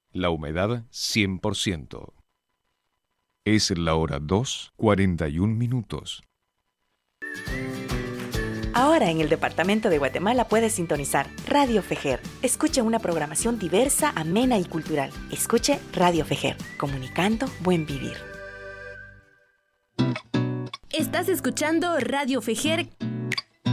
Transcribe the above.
La humedad 100%. Es la hora 2:41. Ahora en el departamento de Guatemala puedes sintonizar Radio Fejer. Escuche una programación diversa, amena y cultural. Escuche Radio Fejer, comunicando buen vivir. Estás escuchando Radio Fejer